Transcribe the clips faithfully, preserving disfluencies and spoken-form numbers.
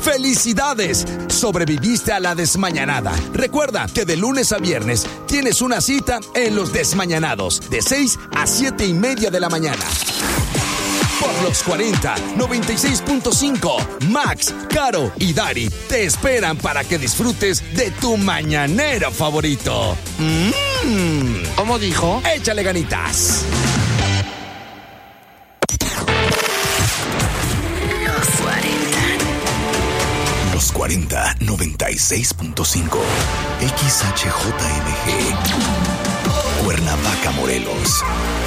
¡Felicidades! Sobreviviste a la desmañanada. Recuerda que de lunes a viernes tienes una cita en Los Desmañanados, de seis a siete y media de la mañana. Por los cuarenta, noventa y seis punto cinco, Max, Caro y Dari te esperan para que disfrutes de tu mañanero favorito. Mm. ¿Cómo dijo? Échale ganitas. Los cuarenta, noventa y seis punto cinco, X H J M G, Cuernavaca, Morelos.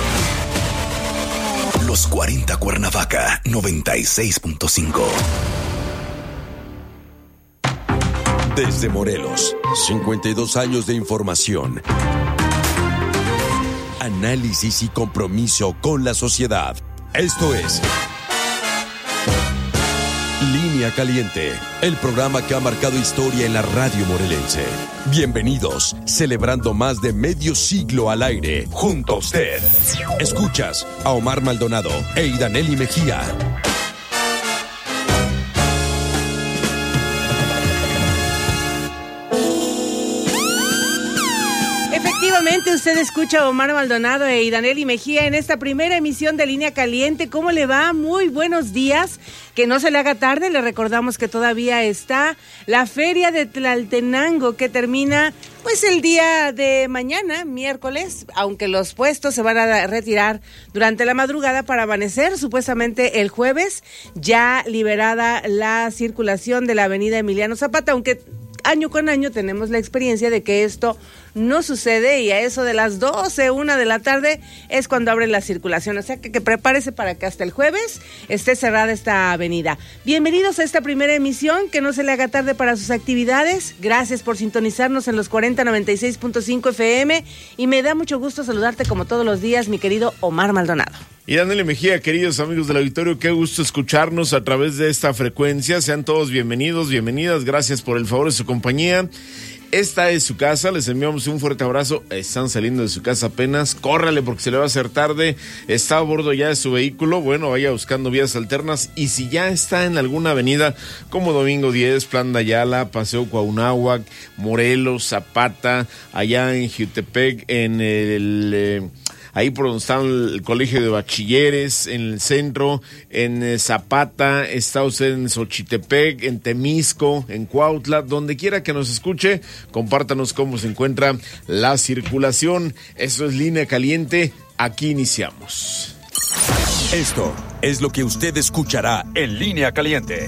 Los cuarenta Cuernavaca, noventa y seis punto cinco. Desde Morelos, cincuenta y dos años de información, análisis y compromiso con la sociedad. Esto es Línea Caliente, el programa que ha marcado historia en la radio morelense. Bienvenidos, celebrando más de medio siglo al aire, junto a usted. Escuchas a Omar Maldonado e Idaneli Mejía. Efectivamente, usted escucha a Omar Maldonado e Idaneli Mejía en esta primera emisión de Línea Caliente. ¿Cómo le va? Muy buenos días. Que no se le haga tarde, le recordamos que todavía está la Feria de Tlaltenango, que termina pues el día de mañana, miércoles, aunque los puestos se van a retirar durante la madrugada para amanecer, supuestamente el jueves, ya liberada la circulación de la avenida Emiliano Zapata, aunque año con año tenemos la experiencia de que esto no sucede y a eso de las doce, una de la tarde es cuando abre la circulación, o sea que, que prepárese para que hasta el jueves esté cerrada esta avenida. Bienvenidos a esta primera emisión, que no se le haga tarde para sus actividades. Gracias por sintonizarnos en los cuarenta, noventa y seis punto cinco F M y me da mucho gusto saludarte como todos los días, mi querido Omar Maldonado. Y Idaneli Mejía, queridos amigos del auditorio, qué gusto escucharnos a través de esta frecuencia. Sean todos bienvenidos, bienvenidas, gracias por el favor de su compañía. Esta es su casa, les enviamos un fuerte abrazo. Están saliendo de su casa apenas, córrale porque se le va a hacer tarde. Está a bordo ya de su vehículo, bueno, vaya buscando vías alternas. Y si ya está en alguna avenida como Domingo diez, Plan de Ayala, Paseo Cuauhnáhuac, Morelos, Zapata, allá en Jiutepec, en el... Eh, ahí por donde está el colegio de bachilleres, en el centro, en eh, Zapata, está usted en Xochitepec, en Temisco, en Cuautla, donde quiera que nos escuche, compártanos cómo se encuentra la circulación. Eso es Línea Caliente, aquí iniciamos. Esto es lo que usted escuchará en Línea Caliente.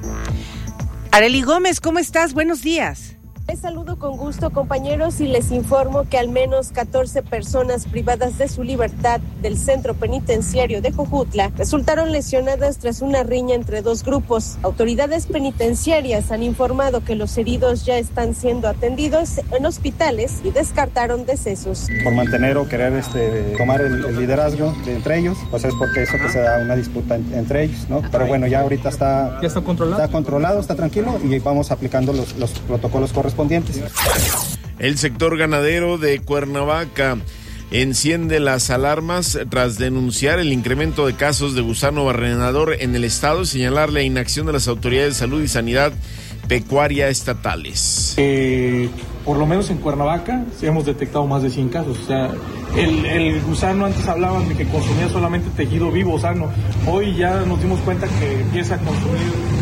Arely Gómez, ¿cómo estás? Buenos días. Les saludo con gusto, compañeros, y les informo que al menos catorce personas privadas de su libertad del centro penitenciario de Jojutla resultaron lesionadas tras una riña entre dos grupos. Autoridades penitenciarias han informado que los heridos ya están siendo atendidos en hospitales y descartaron decesos. Por mantener o querer este, tomar el, el liderazgo de entre ellos, pues es porque eso que se da una disputa en, entre ellos, ¿no? Pero bueno, ya ahorita está, ¿Ya está controlado? Está controlado, está tranquilo y vamos aplicando los, los protocolos correspondientes. El sector ganadero de Cuernavaca enciende las alarmas tras denunciar el incremento de casos de gusano barrenador en el estado y señalar la inacción de las autoridades de salud y sanidad pecuaria estatales. Eh, por lo menos en Cuernavaca sí hemos detectado más de cien casos. O sea, el, el gusano, antes hablaban de que consumía solamente tejido vivo sano. Hoy ya nos dimos cuenta que empieza a consumir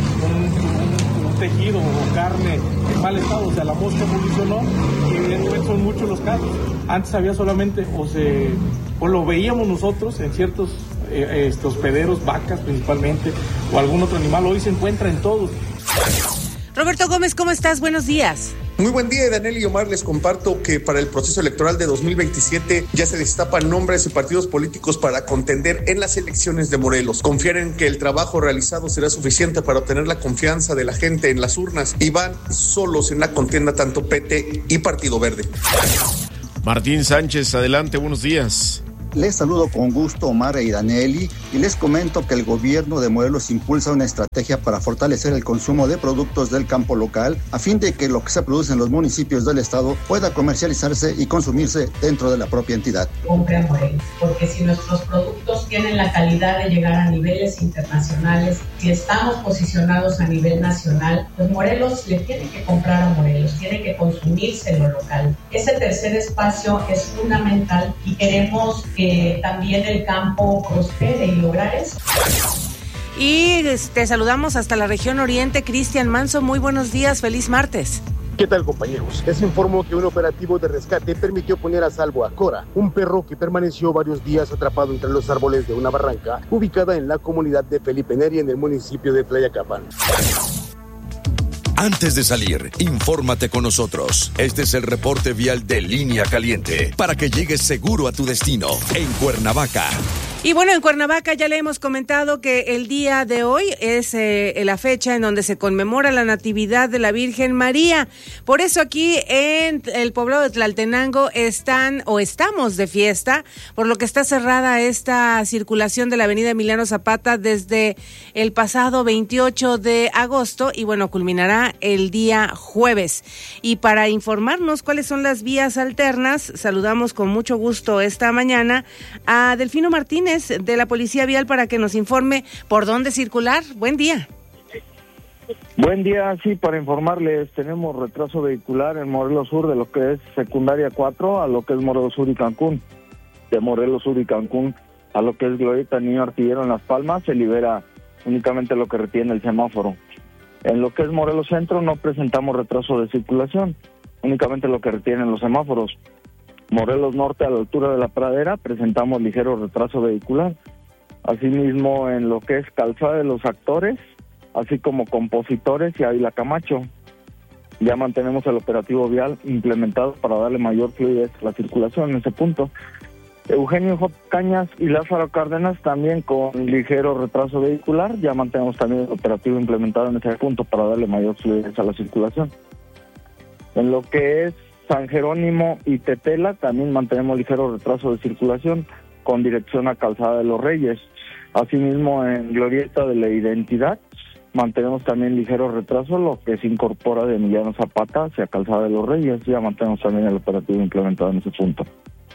un, un tejido o carne en mal estado. O sea, la mosca evolucionó y evidentemente son muchos los casos. Antes había solamente, o se, o lo veíamos nosotros en ciertos eh, este, hospederos, vacas principalmente, o algún otro animal. Hoy se encuentra en todos. Roberto Gómez, ¿cómo estás? Buenos días. Muy buen día, Daniel y Omar. Les comparto que para el proceso electoral de dos mil veintisiete ya se destapan nombres y partidos políticos para contender en las elecciones de Morelos. Confiar en que el trabajo realizado será suficiente para obtener la confianza de la gente en las urnas y van solos en la contienda tanto P T y Partido Verde. Martín Sánchez, adelante, buenos días. Les saludo con gusto, Omar e Idaneli, y les comento que el gobierno de Morelos impulsa una estrategia para fortalecer el consumo de productos del campo local, a fin de que lo que se produce en los municipios del estado pueda comercializarse y consumirse dentro de la propia entidad. Compra Morelos, porque si nuestros productos productos tienen la calidad de llegar a niveles internacionales, si estamos posicionados a nivel nacional, pues Morelos le tiene que comprar a Morelos, tiene que consumirse lo local. Ese tercer espacio es fundamental y queremos que también el campo prospere y lograr eso. Y te saludamos hasta la región oriente, Cristian Manso, muy buenos días, feliz martes. ¿Qué tal, compañeros? Les informo que un operativo de rescate permitió poner a salvo a Cora, un perro que permaneció varios días atrapado entre los árboles de una barranca ubicada en la comunidad de Felipe Neri en el municipio de Tlayacapan. Antes de salir, infórmate con nosotros. Este es el reporte vial de Línea Caliente para que llegues seguro a tu destino en Cuernavaca. Y bueno, en Cuernavaca ya le hemos comentado que el día de hoy es eh, la fecha en donde se conmemora la Natividad de la Virgen María. Por eso aquí en el poblado de Tlaltenango están o estamos de fiesta, por lo que está cerrada esta circulación de la avenida Emiliano Zapata desde el pasado veintiocho de agosto y bueno, culminará el día jueves. Y para informarnos cuáles son las vías alternas, saludamos con mucho gusto esta mañana a Delfino Martínez de la Policía Vial para que nos informe por dónde circular. Buen día. Buen día, sí, para informarles, tenemos retraso vehicular en Morelos Sur de lo que es secundaria cuatro a lo que es Morelos Sur y Cancún. De Morelos Sur y Cancún a lo que es Glorieta Niño Artillero en Las Palmas se libera únicamente lo que retiene el semáforo. En lo que es Morelos Centro no presentamos retraso de circulación, únicamente lo que retienen los semáforos. Morelos Norte a la altura de la Pradera presentamos ligero retraso vehicular. Asimismo en lo que es Calzada de los Actores, así como Compositores y Ávila Camacho. Ya mantenemos el operativo vial implementado para darle mayor fluidez a la circulación en ese punto. Eugenio J. Cañas y Lázaro Cárdenas también con ligero retraso vehicular. Ya mantenemos también el operativo implementado en ese punto para darle mayor fluidez a la circulación. En lo que es San Jerónimo y Tetela también mantenemos ligero retraso de circulación con dirección a Calzada de los Reyes. Asimismo en Glorieta de la Identidad mantenemos también ligero retraso, lo que se incorpora de Emiliano Zapata hacia Calzada de los Reyes. Ya mantenemos también el operativo implementado en ese punto.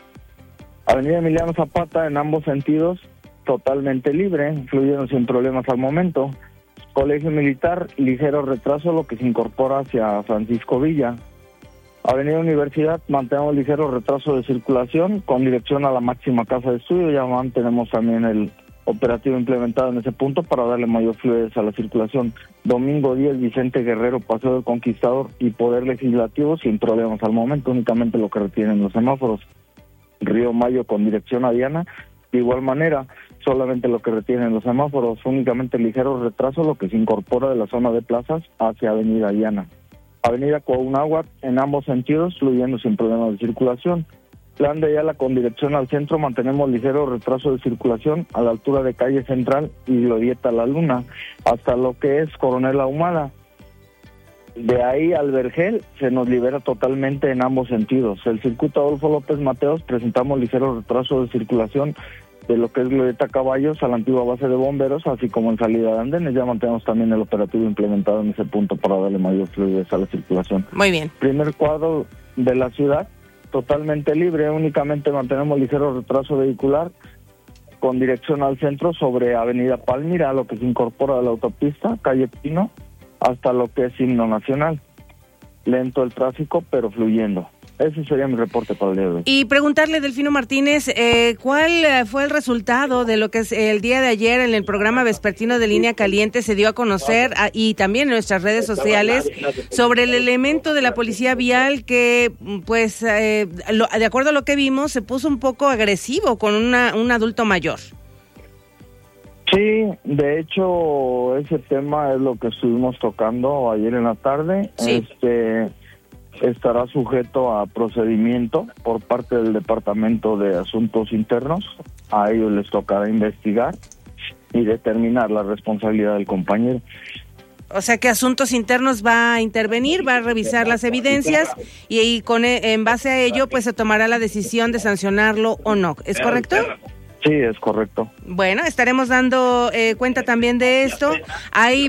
Avenida Emiliano Zapata en ambos sentidos totalmente libre, fluyendo sin problemas al momento. Colegio Militar, ligero retraso, lo que se incorpora hacia Francisco Villa. Avenida Universidad, mantenemos ligero retraso de circulación con dirección a la máxima casa de estudio. Ya mantenemos también el operativo implementado en ese punto para darle mayor fluidez a la circulación. Domingo diez, Vicente Guerrero, Paseo del Conquistador y Poder Legislativo sin problemas al momento, únicamente lo que retienen los semáforos. Río Mayo con dirección a Diana, de igual manera, solamente lo que retienen los semáforos, únicamente ligero retraso, lo que se incorpora de la zona de plazas hacia Avenida Diana. Avenida Coahunáhuac en ambos sentidos, fluyendo sin problemas de circulación. Plan de Ayala con dirección al centro, mantenemos ligero retraso de circulación a la altura de Calle Central y Glorieta La Luna, hasta lo que es Coronel Ahumada. De ahí al Vergel se nos libera totalmente en ambos sentidos. El circuito Adolfo López Mateos presentamos ligero retraso de circulación de lo que es Glorieta Caballos a la antigua base de bomberos, así como en salida de andenes. Ya mantenemos también el operativo implementado en ese punto para darle mayor fluidez a la circulación. Muy bien. Primer cuadro de la ciudad, totalmente libre, únicamente mantenemos ligero retraso vehicular con dirección al centro sobre Avenida Palmira, lo que se incorpora a la autopista, calle Pino, hasta lo que es Himno Nacional. Lento el tráfico, pero fluyendo. Ese sería mi reporte para el día de hoy. Y preguntarle, Delfino Martínez, eh, ¿cuál fue el resultado de lo que es el día de ayer en el programa vespertino de Línea Caliente se dio a conocer a, y también en nuestras redes sociales sobre el elemento de la policía vial que, pues, eh, lo, de acuerdo a lo que vimos, se puso un poco agresivo con una, un adulto mayor? Sí, de hecho, ese tema es lo que estuvimos tocando ayer en la tarde. Sí. Este... estará sujeto a procedimiento por parte del Departamento de Asuntos Internos. A ellos les tocará investigar y determinar la responsabilidad del compañero. O sea que Asuntos Internos va a intervenir, va a revisar las evidencias y, y con en base a ello pues se tomará la decisión de sancionarlo o no. ¿Es correcto? Sí, es correcto. Bueno, estaremos dando eh, cuenta también de esto. Hay